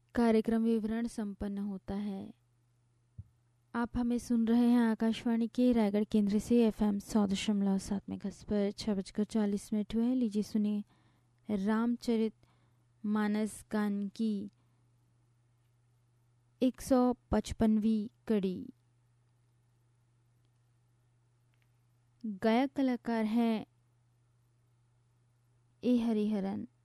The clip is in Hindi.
कार्यक्रम विवरण संपन्न होता है। आप हमें सुन रहे हैं आकाशवाणी के रायगढ़ केंद्र से FM 100.7 मेगाहर्ट्ज पर 6:40 हुए। लीजिए सुनिए रामचरित मानस गान की 155वीं कड़ी। गायक कलाकार हैं ए हरिहरन।